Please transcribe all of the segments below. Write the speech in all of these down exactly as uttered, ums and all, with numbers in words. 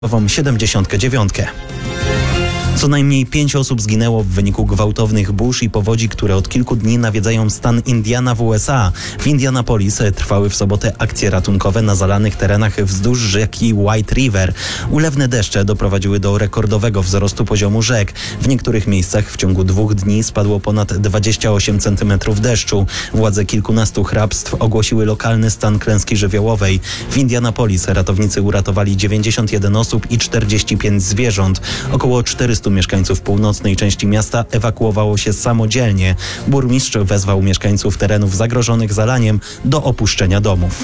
siedemdziesiątkę dziewiątkę. Co najmniej pięć osób zginęło w wyniku gwałtownych burz i powodzi, które od kilku dni nawiedzają stan Indiana w U S A. W Indianapolis trwały w sobotę akcje ratunkowe na zalanych terenach wzdłuż rzeki White River. Ulewne deszcze doprowadziły do rekordowego wzrostu poziomu rzek. W niektórych miejscach w ciągu dwóch dni spadło ponad dwadzieścia osiem centymetrów deszczu. Władze kilkunastu hrabstw ogłosiły lokalny stan klęski żywiołowej. W Indianapolis ratownicy uratowali dziewięćdziesiąt jeden osób i czterdzieści pięć zwierząt. Około czterystu mieszkańców północnej części miasta ewakuowało się samodzielnie. Burmistrz wezwał mieszkańców terenów zagrożonych zalaniem do opuszczenia domów.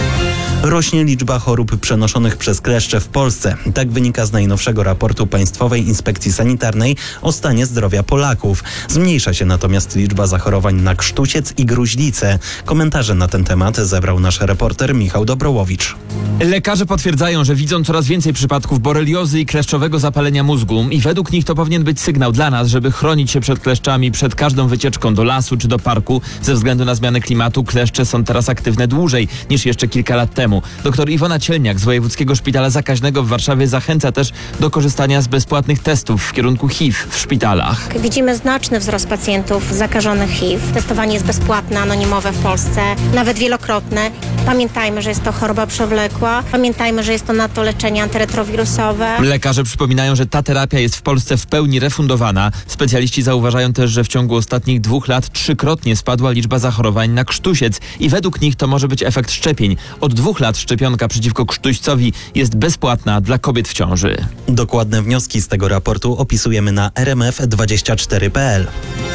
Rośnie liczba chorób przenoszonych przez kleszcze w Polsce. Tak wynika z najnowszego raportu Państwowej Inspekcji Sanitarnej o stanie zdrowia Polaków. Zmniejsza się natomiast liczba zachorowań na krztusiec i gruźlicę. Komentarze na ten temat zebrał nasz reporter Michał Dobrołowicz. Lekarze potwierdzają, że widzą coraz więcej przypadków boreliozy i kleszczowego zapalenia mózgu i według nich to powinien być sygnał dla nas, żeby chronić się przed kleszczami przed każdą wycieczką do lasu czy do parku. Ze względu na zmianę klimatu kleszcze są teraz aktywne dłużej niż jeszcze kilka lat temu. Doktor Iwona Cielniak z Wojewódzkiego Szpitala Zakaźnego w Warszawie zachęca też do korzystania z bezpłatnych testów w kierunku H I V w szpitalach. Widzimy znaczny wzrost pacjentów zakażonych H I V. Testowanie jest bezpłatne, anonimowe w Polsce, nawet wielokrotne. Pamiętajmy, że jest to choroba przewlekła. Pamiętajmy, że jest to na to leczenie antyretrowirusowe. Lekarze przypominają, że ta terapia jest w Polsce w pełni refundowana. Specjaliści zauważają też, że w ciągu ostatnich dwóch lat trzykrotnie spadła liczba zachorowań na krztusiec i według nich to może być efekt szczepień. Od dwóch lat szczepionka przeciwko krztuścowi jest bezpłatna dla kobiet w ciąży. Dokładne wnioski z tego raportu opisujemy na r m f dwadzieścia cztery kropka p l.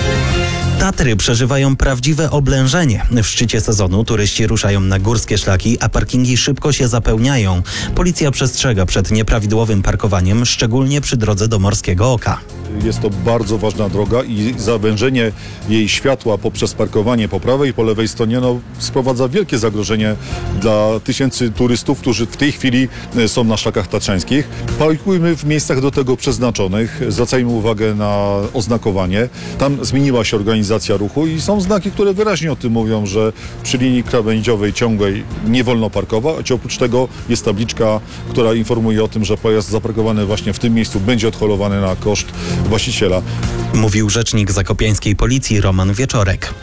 Tatry przeżywają prawdziwe oblężenie. W szczycie sezonu turyści ruszają na górskie szlaki, a parkingi szybko się zapełniają. Policja przestrzega przed nieprawidłowym parkowaniem, szczególnie przy drodze do Morskiego Oka. Jest to bardzo ważna droga i zawężenie jej światła poprzez parkowanie po prawej i po lewej stronie no, sprowadza wielkie zagrożenie dla tysięcy turystów, którzy w tej chwili są na szlakach tatrzańskich. Parkujmy w miejscach do tego przeznaczonych, zwracajmy uwagę na oznakowanie. Tam zmieniła się organizacja ruchu i są znaki, które wyraźnie o tym mówią, że przy linii krawędziowej ciągłej nie wolno parkować. Oprócz tego jest tabliczka, która informuje o tym, że pojazd zaparkowany właśnie w tym miejscu będzie odholowany na koszt właściciela. Mówił rzecznik zakopiańskiej policji Roman Wieczorek.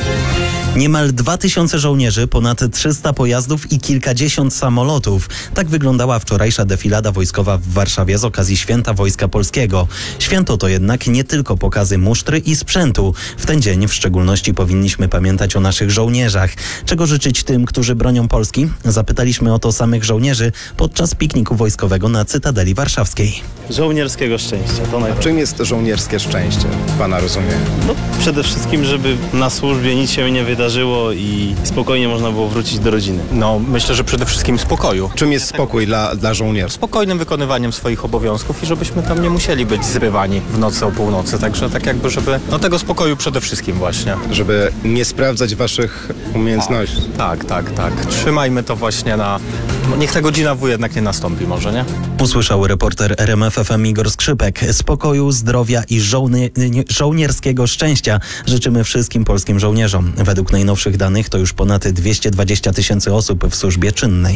Niemal dwa tysiące żołnierzy, ponad trzysta pojazdów i kilkadziesiąt samolotów. Tak wyglądała wczorajsza defilada wojskowa w Warszawie z okazji Święta Wojska Polskiego. Święto to jednak nie tylko pokazy musztry i sprzętu. W ten dzień w szczególności powinniśmy pamiętać o naszych żołnierzach. Czego życzyć tym, którzy bronią Polski? Zapytaliśmy o to samych żołnierzy podczas pikniku wojskowego na Cytadeli Warszawskiej. Żołnierskiego szczęścia, to najważniejsze. Czym jest żołnierskie szczęście, pana rozumie? No, przede wszystkim, żeby na służbie nic się nie wydarzyło i spokojnie można było wrócić do rodziny. No, myślę, że przede wszystkim spokoju. Czym jest spokój dla, dla żołnierzy? Spokojnym wykonywaniem swoich obowiązków i żebyśmy tam nie musieli być zrywani w nocy o północy. Także tak jakby, żeby, no tego spokoju przede wszystkim właśnie. Żeby nie sprawdzać waszych umiejętności. Tak, tak, tak. Trzymajmy to właśnie na... No, niech ta godzina W jednak nie nastąpi może, nie? Usłyszał reporter R M F F M Igor Skrzypek. Spokoju, zdrowia i żołny, żołnierskiego szczęścia życzymy wszystkim polskim żołnierzom. Według najnowszych danych to już ponad dwieście dwadzieścia tysięcy osób w służbie czynnej.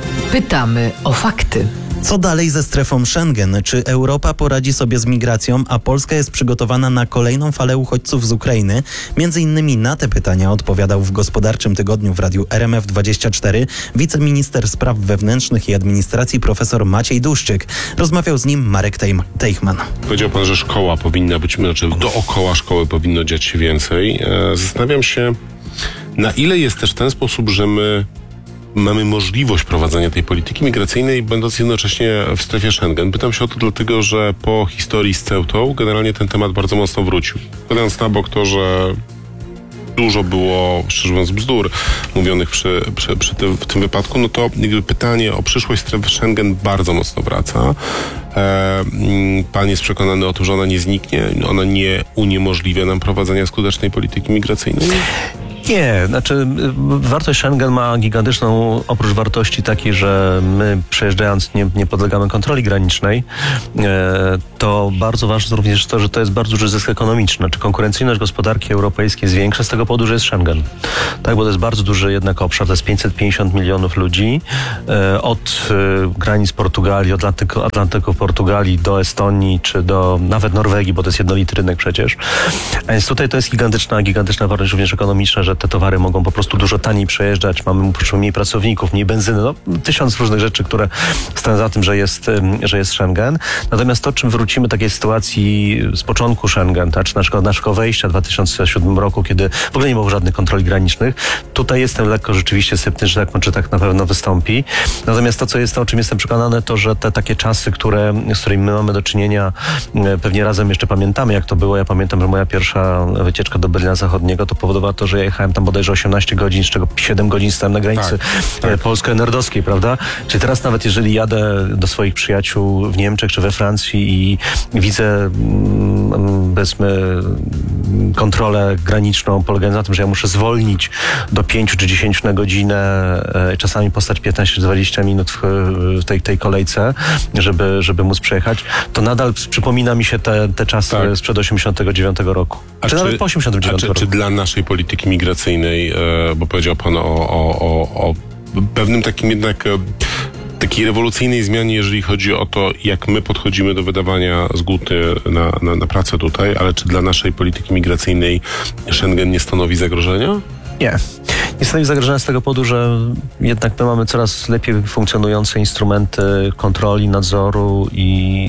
Pytamy o fakty. Co dalej ze strefą Schengen? Czy Europa poradzi sobie z migracją, a Polska jest przygotowana na kolejną falę uchodźców z Ukrainy? Między innymi na te pytania odpowiadał w Gospodarczym Tygodniu w Radiu R M F dwadzieścia cztery wiceminister spraw wewnętrznych i administracji profesor Maciej Duszczyk. Rozmawiał z nim Marek Teichman. Powiedział pan, że szkoła powinna być, znaczy dookoła szkoły powinno dziać się więcej. Zastanawiam się, na ile jest też ten sposób, że my mamy możliwość prowadzenia tej polityki migracyjnej, będąc jednocześnie w strefie Schengen. Pytam się o to dlatego, że po historii z Ceutą generalnie ten temat bardzo mocno wrócił. Podając na bok to, że dużo było, szczerze mówiąc, bzdur mówionych przy, przy, przy tym, w tym wypadku, no to jakby pytanie o przyszłość strefy Schengen bardzo mocno wraca. E, pan jest przekonany o tym, że ona nie zniknie, ona nie uniemożliwia nam prowadzenia skutecznej polityki migracyjnej? Nie, znaczy y, wartość Schengen ma gigantyczną, oprócz wartości takiej, że my przejeżdżając nie, nie podlegamy kontroli granicznej, e, to bardzo ważne również to, że to jest bardzo duży zysk ekonomiczny. Czy konkurencyjność gospodarki europejskiej jest większa z tego powodu, że jest Schengen. Tak, bo to jest bardzo duży jednak obszar, to jest pięćset pięćdziesiąt milionów ludzi e, od e, granic Portugalii, od Atlantyku, Atlantyku Portugalii do Estonii, czy do nawet Norwegii, bo to jest jednolity rynek przecież. A więc tutaj to jest gigantyczna, gigantyczna wartość również ekonomiczna, że te towary mogą po prostu dużo taniej przejeżdżać, mamy mniej pracowników, mniej benzyny, no tysiąc różnych rzeczy, które stoją za tym, że jest, że jest Schengen. Natomiast to, czym wrócimy takiej sytuacji z początku Schengen, tak, czy naszego, naszego wejścia w dwa tysiące siódmym roku, kiedy w ogóle nie było żadnych kontroli granicznych, tutaj jestem lekko rzeczywiście sceptyczny, że tak, czy tak na pewno wystąpi. Natomiast to, co jest, o czym jestem przekonany, to, że te takie czasy, które, z którymi my mamy do czynienia, pewnie razem jeszcze pamiętamy, jak to było. Ja pamiętam, że moja pierwsza wycieczka do Berlina Zachodniego to powodowała to, że ja jechałem tam bodajże osiemnaście godzin, z czego siedem godzin stałem na granicy tak, tak. polsko-nordowskiej, prawda? Czyli teraz nawet jeżeli jadę do swoich przyjaciół w Niemczech czy we Francji i widzę mm, powiedzmy kontrolę graniczną polegającą na tym, że ja muszę zwolnić do pięciu czy dziesięciu na godzinę, e, czasami postać piętnaście czy dwadzieścia minut w, w tej, tej kolejce, żeby, żeby móc przejechać, to nadal przypomina mi się te, te czasy tak. sprzed osiemdziesiątego dziewiątego roku. A czy, czy nawet po osiemdziesiątym dziewiątym a czy, roku. czy dla naszej polityki migracyjnej, e, bo powiedział pan o, o, o, o pewnym takim jednak... E, takiej rewolucyjnej zmianie, jeżeli chodzi o to, jak my podchodzimy do wydawania zgód na, na, na pracę tutaj, ale czy dla naszej polityki migracyjnej Schengen nie stanowi zagrożenia? Nie. Nie stanowi zagrożenia z tego powodu, że jednak my mamy coraz lepiej funkcjonujące instrumenty kontroli, nadzoru i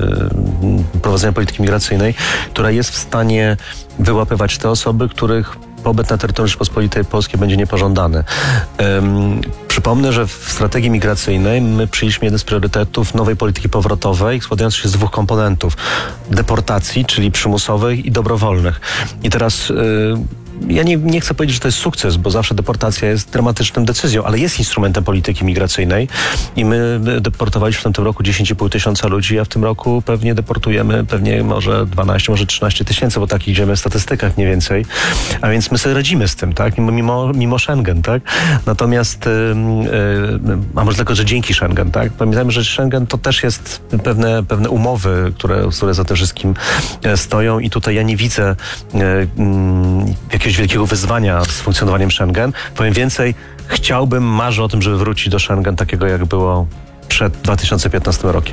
yy, prowadzenia polityki migracyjnej, która jest w stanie wyłapywać te osoby, których pobyt na terytorium Rzeczypospolitej Polskiej będzie niepożądany. Um, przypomnę, że w strategii migracyjnej my przyjęliśmy jeden z priorytetów nowej polityki powrotowej, składający się z dwóch komponentów. Deportacji, czyli przymusowych i dobrowolnych. I teraz... Yy, Ja nie, nie chcę powiedzieć, że to jest sukces, bo zawsze deportacja jest dramatyczną decyzją, ale jest instrumentem polityki migracyjnej i my deportowaliśmy w tamtym roku dziesięć i pół tysiąca ludzi, a w tym roku pewnie deportujemy pewnie może dwanaście, może trzynaście tysięcy, bo tak idziemy w statystykach mniej więcej. A więc my sobie radzimy z tym, tak? Mimo, mimo Schengen, tak? Natomiast, yy, yy, a może tylko, że dzięki Schengen, tak? Pamiętajmy, że Schengen to też jest pewne, pewne umowy, które, które za tym wszystkim stoją i tutaj ja nie widzę yy, yy, jakiegoś wielkiego wyzwania z funkcjonowaniem Schengen. Powiem więcej, chciałbym, marzę o tym, żeby wrócić do Schengen takiego, jak było przed dwa tysiące piętnastym rokiem.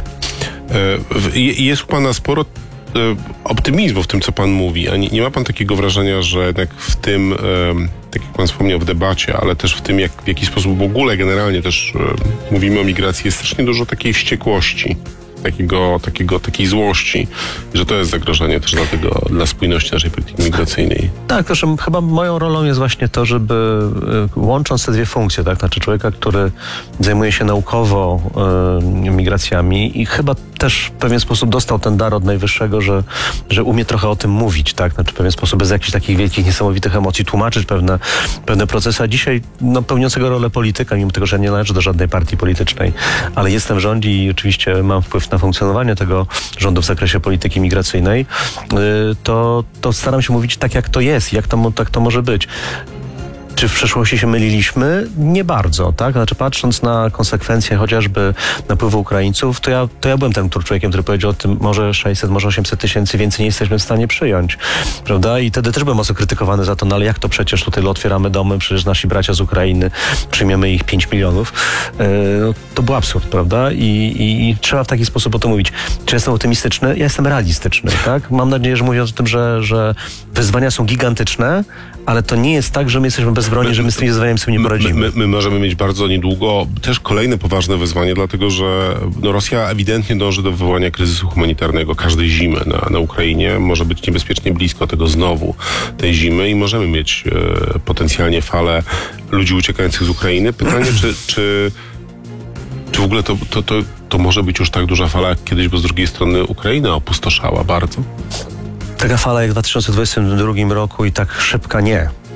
Jest u pana sporo optymizmu w tym, co pan mówi, a nie, nie ma pan takiego wrażenia, że jednak w tym, tak jak pan wspomniał, w debacie, ale też w tym, jak, w jaki sposób w ogóle generalnie też mówimy o migracji, jest strasznie dużo takiej wściekłości, takiego, takiego, takiej złości, że to jest zagrożenie też dla tego, dla spójności naszej polityki migracyjnej. Tak, proszę, chyba moją rolą jest właśnie to, żeby łącząc te dwie funkcje, tak, znaczy człowieka, który zajmuje się naukowo y, migracjami i chyba też w pewien sposób dostał ten dar od Najwyższego, że, że umie trochę o tym mówić, tak, znaczy w pewien sposób bez jakichś takich wielkich, niesamowitych emocji tłumaczyć pewne, pewne procesy, a dzisiaj no, pełniącego rolę polityka, mimo tego, że nie należę do żadnej partii politycznej, ale jestem w rządzie i oczywiście mam wpływ na funkcjonowanie tego rządu w zakresie polityki migracyjnej, to, to staram się mówić tak, jak to jest, jak to, tak to może być. Czy w przeszłości się myliliśmy? Nie bardzo, tak? Znaczy patrząc na konsekwencje chociażby napływu Ukraińców, to ja, to ja byłem tym człowiekiem, który powiedział o tym, może sześćset, może osiemset tysięcy więcej nie jesteśmy w stanie przyjąć, prawda? I wtedy też byłem mocno krytykowany za to, no ale jak to przecież tutaj otwieramy domy, przecież nasi bracia z Ukrainy, przyjmiemy ich pięć milionów. Yy, no, to był absurd, prawda? I, i, I trzeba w taki sposób o tym mówić. Czy jestem optymistyczny? Ja jestem realistyczny, tak? Mam nadzieję, że mówiąc o tym, że, że wyzwania są gigantyczne, ale to nie jest tak, że my jesteśmy bezbronni, że my z tym wyzwaniem sobie nie poradzimy. My, my, my możemy mieć bardzo niedługo też kolejne poważne wyzwanie, dlatego że no, Rosja ewidentnie dąży do wywołania kryzysu humanitarnego każdej zimy na, na Ukrainie. Może być niebezpiecznie blisko tego znowu, tej zimy i możemy mieć e, potencjalnie falę ludzi uciekających z Ukrainy. Pytanie, czy, czy, czy w ogóle to, to, to, to może być już tak duża fala jak kiedyś, bo z drugiej strony Ukraina opustoszała bardzo. Taka fala jak w dwa tysiące dwudziestym drugim roku i tak szybka nie.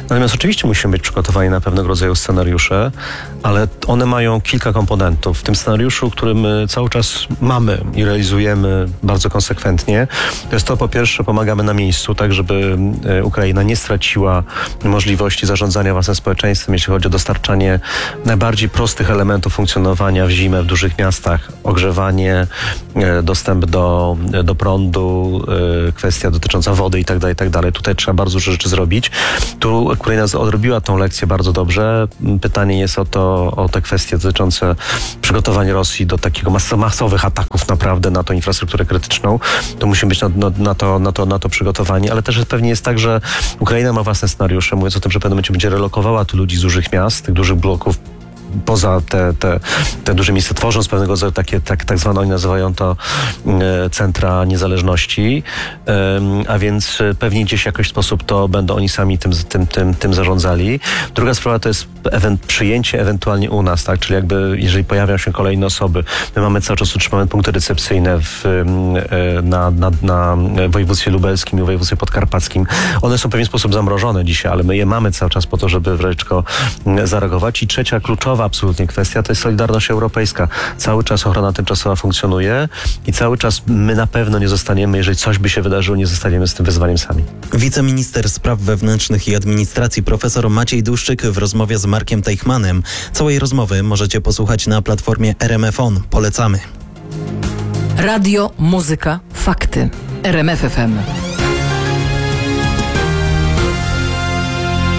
Natomiast oczywiście musimy być przygotowani na pewnego rodzaju scenariusze, ale one mają kilka komponentów. W tym scenariuszu, który my cały czas mamy i realizujemy bardzo konsekwentnie, to jest to, po pierwsze, pomagamy na miejscu, tak żeby Ukraina nie straciła możliwości zarządzania własnym społeczeństwem, jeśli chodzi o dostarczanie najbardziej prostych elementów funkcjonowania w zimę w dużych miastach, ogrzewanie, dostęp do, do prądu, kwestia dotycząca wody i tak dalej, i tak dalej. Tutaj trzeba bardzo dużo rzeczy zrobić. Tu Ukraina odrobiła tą lekcję bardzo dobrze. Pytanie jest o to, o te kwestie dotyczące przygotowania Rosji do takiego mas- masowych ataków naprawdę na tą infrastrukturę krytyczną. To musimy być na, na, na, to, na, to, na to przygotowani, ale też pewnie jest tak, że Ukraina ma własne scenariusze, mówiąc o tym, że w pewnym momencie będzie relokowała tu ludzi z dużych miast, tych dużych bloków, poza te, te, te duże miejsca, tworząc pewnego rodzaju takie, tak, tak zwane, oni nazywają to e, centra niezależności, e, a więc pewnie gdzieś w jakiś sposób to będą oni sami tym, tym, tym, tym zarządzali. Druga sprawa to jest ewen- przyjęcie ewentualnie u nas, tak, czyli jakby jeżeli pojawią się kolejne osoby, my mamy cały czas utrzymane punkty recepcyjne w, e, na, na, na województwie lubelskim i województwie podkarpackim. One są w pewien sposób zamrożone dzisiaj, ale my je mamy cały czas po to, żeby wreszcie zareagować. I trzecia kluczowa absolutnie kwestia to jest solidarność europejska. Cały czas ochrona tymczasowa funkcjonuje i cały czas my na pewno nie zostaniemy, jeżeli coś by się wydarzyło, nie zostaniemy z tym wyzwaniem sami. Wiceminister Spraw Wewnętrznych i Administracji profesor Maciej Duszczyk w rozmowie z Markiem Teichmanem. Całej rozmowy możecie posłuchać na platformie R M F O N. Polecamy. Radio, muzyka, fakty. R M F F M.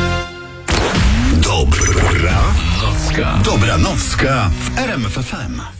Dobra nocka. Dobra nocka w R M F F M.